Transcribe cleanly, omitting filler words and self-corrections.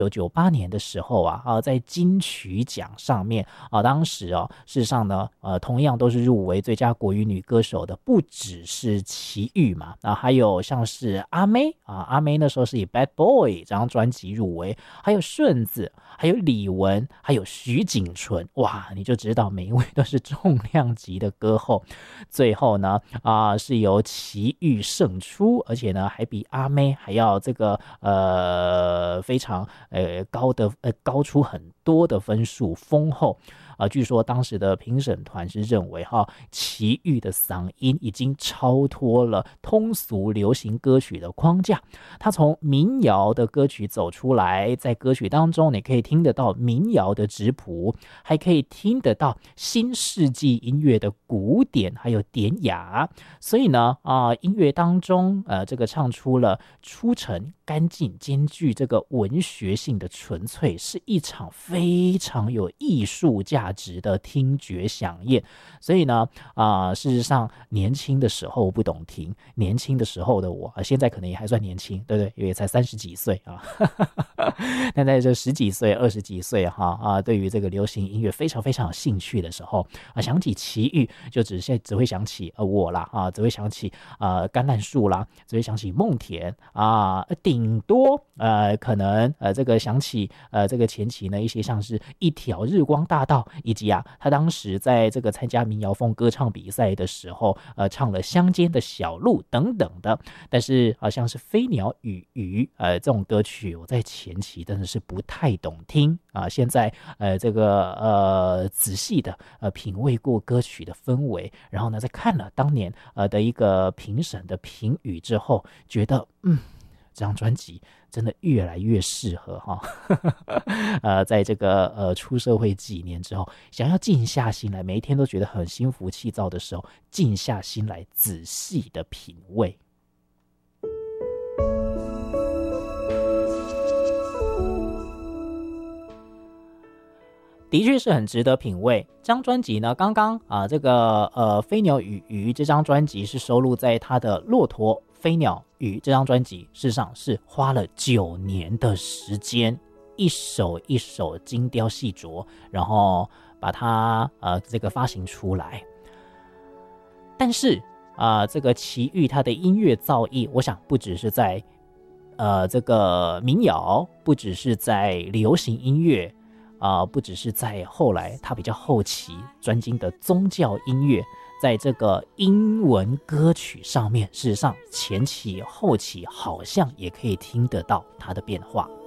1998年的时候在金曲奖上面当时事实上呢同样都是入围最佳国语女歌手的，不只是齐豫嘛，还有像是阿妹阿妹那时候是以 Bad Boy 这张专辑入围，还有顺子，还有李玟，还有徐锦纯，哇，你就知道每一位都是重量级的歌后。最后呢是由齐豫胜出，而且呢还比阿妹还要这个非常高出很多的分数，丰厚。据说当时的评审团是认为齐豫的嗓音已经超脱了通俗流行歌曲的框架，他从民谣的歌曲走出来，在歌曲当中你可以听得到民谣的质朴，还可以听得到新世纪音乐的古典还有典雅，所以呢音乐当中这个唱出了出尘干净，兼具这个文学性的纯粹，是一场非常有艺术价值的听觉飨宴。所以呢事实上年轻的时候不懂听，年轻的时候的我现在可能也还算年轻，对不对？因为才30几岁但在这10几岁20几岁对于这个流行音乐非常非常有兴趣的时候想起齐豫就只会想起我啦只会想起甘榄树啦，只会想起梦田顶多可能这个想起这个前期呢一些像是一条日光大道，以及他当时在这个参加民谣风歌唱比赛的时候唱了乡间的小路等等的。但是像是飞鸟与鱼这种歌曲我在前期真的是不太懂听现在这个仔细的品味过歌曲的氛围，然后呢再看了当年的一个评审的评语之后，觉得这张专辑真的越来越适合在这个出社会几年之后，想要静下心来，每一天都觉得很心浮气躁的时候，静下心来仔细的品味。的确是很值得品味。这张专辑呢，刚刚这个飞鸟与鱼这张专辑是收录在他的骆驼飞鸟鱼这张专辑，事实上是花了9年的时间，一首一首精雕细琢，然后把它这个发行出来。但是这个齐豫他的音乐造诣，我想不只是在这个民谣，不只是在流行音乐不只是在后来他比较后期专精的宗教音乐，在这个英文歌曲上面，事实上前期后期好像也可以听得到它的变化。